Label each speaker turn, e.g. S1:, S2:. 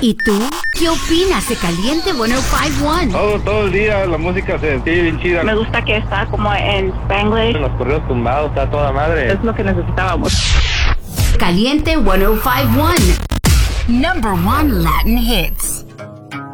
S1: ¿Y tú? ¿Qué opinas de Caliente 105.1?
S2: Todo el día la música se siente bien chida.
S3: Me gusta que está como en Spanglish.
S2: Los correos tumbados, está toda madre.
S3: Es lo que necesitábamos.
S1: Caliente 105.1. Number 1 Latin hits.